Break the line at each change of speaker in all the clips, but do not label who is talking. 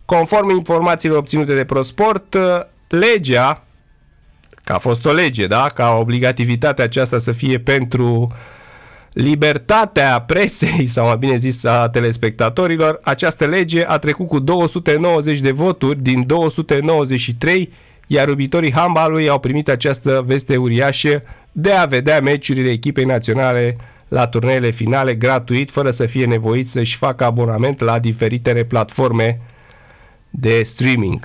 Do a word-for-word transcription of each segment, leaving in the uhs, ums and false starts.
Conform informațiilor obținute de ProSport, legea, că a fost o lege, da? Ca obligativitatea aceasta să fie pentru libertatea presei, sau mai bine zis a telespectatorilor, această lege a trecut cu două sute nouăzeci de voturi din două sute nouăzeci și trei, iar iubitorii handbalului au primit această veste uriașă de a vedea meciurile echipei naționale la turneele finale gratuit, fără să fie nevoiți să-și facă abonament la diferitele platforme de streaming.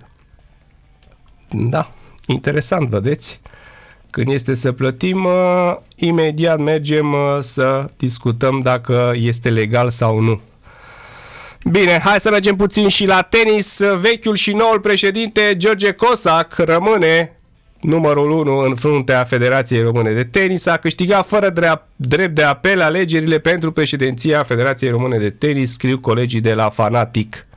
Da, interesant, vedeți? Când este să plătim, uh, imediat mergem uh, să discutăm dacă este legal sau nu. Bine, hai să mergem puțin și la tenis. Vechiul și noul președinte George Cosac rămâne numărul unu în fruntea Federației Române de Tenis. A câștigat fără drept de apel alegerile pentru președinția Federației Române de Tenis, scriu colegii de la Fanatic.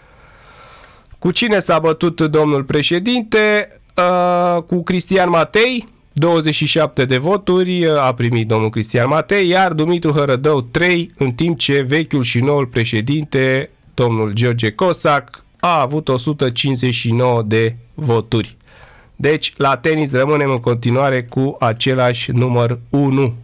Cu cine s-a bătut domnul președinte? Uh, cu Cristian Matei, douăzeci și șapte de voturi a primit domnul Cristian Matei, iar Dumitru Hărădău trei, în timp ce vechiul și noul președinte, domnul George Cosac, a avut o sută cincizeci și nouă de voturi. Deci, la tenis rămânem în continuare cu același număr unu.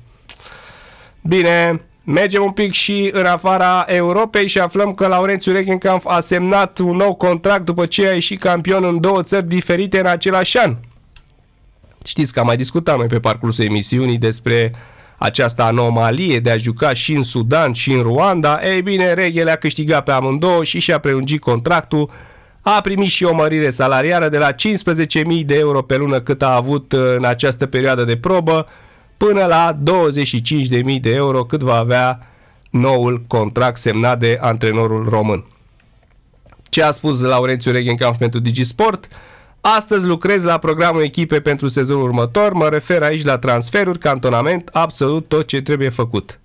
Bine, mergem un pic și în afara Europei și aflăm că Laurențiu Regenkampf a semnat un nou contract după ce a ieșit campion în două țări diferite în același an. Știți că am mai discutat noi pe parcursul emisiunii despre această anomalie de a juca și în Sudan și în Rwanda. Ei bine, Reghe le-a câștigat pe amândouă și și-a prelungit contractul. A primit și o mărire salarială de la cincisprezece mii de euro pe lună cât a avut în această perioadă de probă, până la douăzeci și cinci de mii de euro cât va avea noul contract semnat de antrenorul român. Ce a spus Laurențiu Regenkampf pentru DigiSport? Astăzi lucrez la programul echipei pentru sezonul următor, mă refer aici la transferuri, cantonament, absolut tot ce trebuie făcut.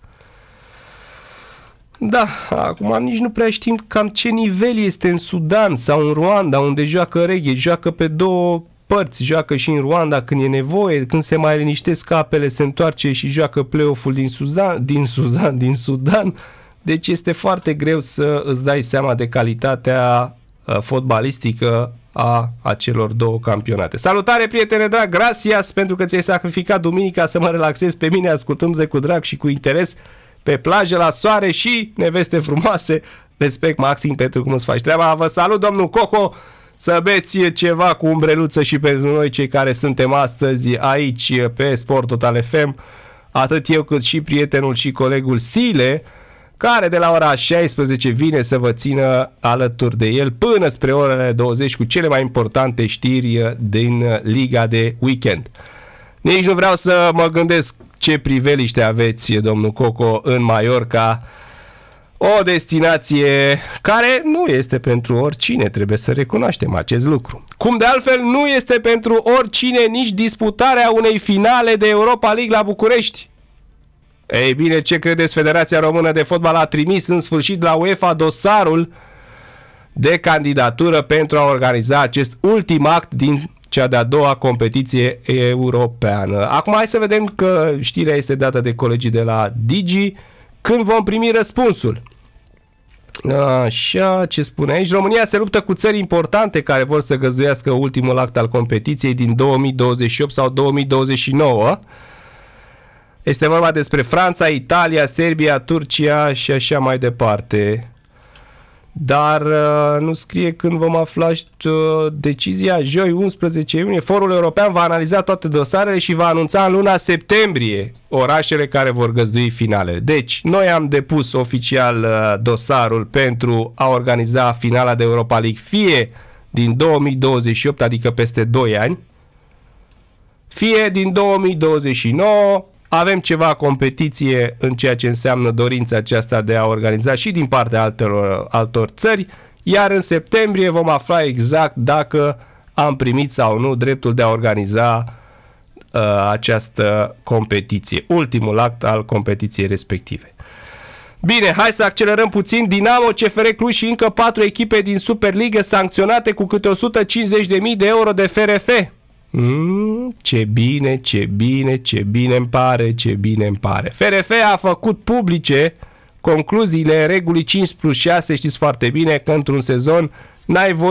Da, acum nici nu prea știm cam ce nivel este în Sudan sau în Rwanda, unde joacă Reghe, joacă pe două părți, joacă și în Rwanda când e nevoie, când se mai liniștesc apele, se întoarce și joacă play-off-ul din Sudan, din Sudan, din Sudan. Deci este foarte greu să îți dai seama de calitatea uh, fotbalistică a acelor două campionate. Salutare, prietene drag, gracias pentru că ți-ai sacrificat duminica să mă relaxez pe mine ascultându-te cu drag și cu interes pe plajă, la soare și neveste frumoase. Respect maxim pentru cum îți faci treaba. Vă salut, domnul Coco, să beți ceva cu umbreluță și pentru noi cei care suntem astăzi aici pe Sport Total F M, atât eu cât și prietenul și colegul Sile, care de la ora șaisprezece vine să vă țină alături de el până spre orele douăzeci cu cele mai importante știri din Liga de Weekend. Nici nu vreau să mă gândesc ce priveliște aveți, domnul Coco, în Mallorca, o destinație care nu este pentru oricine, trebuie să recunoaștem acest lucru. Cum de altfel nu este pentru oricine nici disputarea unei finale de Europa League la București. Ei bine, ce credeți? Federația Română de Fotbal a trimis în sfârșit la UEFA dosarul de candidatură pentru a organiza acest ultim act din cea de-a doua competiție europeană. Acum hai să vedem că știrea este dată de colegii de la Digi, când vom primi răspunsul. Așa, ce spune aici? România se luptă cu țări importante care vor să găzduiască ultimul act al competiției din două mii douăzeci și opt sau două mii douăzeci și nouă. Este vorba despre Franța, Italia, Serbia, Turcia și așa mai departe. Dar uh, nu scrie când vom afla uh, decizia. Joi, unsprezece iunie, Forul European va analiza toate dosarele și va anunța în luna septembrie orașele care vor găzdui finalele. Deci, noi am depus oficial uh, dosarul pentru a organiza finala de Europa League fie din două mii douăzeci și opt, adică peste doi ani, fie din două mii douăzeci și nouă. Avem ceva competiție în ceea ce înseamnă dorința aceasta de a organiza și din partea altor, altor țări, iar în septembrie vom afla exact dacă am primit sau nu dreptul de a organiza uh, această competiție, ultimul act al competiției respective. Bine, hai să accelerăm puțin. Dinamo, C F R Cluj și încă patru echipe din Superligă sancționate cu câte o sută cincizeci de mii de euro de F R F. Mm, ce bine, ce bine, ce bine îmi pare, ce bine îmi pare. F R F a făcut publice concluziile regulii cinci plus șase. Știți foarte bine că într-un sezon n-ai voie